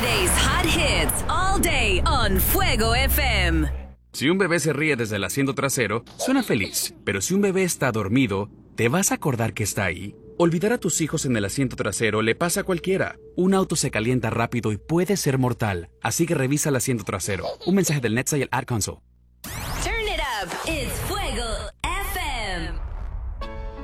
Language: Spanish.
Today's hot hits all day on Fuego FM. Si un bebé se ríe desde el asiento trasero, suena feliz. Pero si un bebé está dormido, ¿te vas a acordar que está ahí? Olvidar a tus hijos en el asiento trasero le pasa a cualquiera. Un auto se calienta rápido y puede ser mortal. Así que revisa el asiento trasero. Un mensaje del NHTSA y el Ad Council.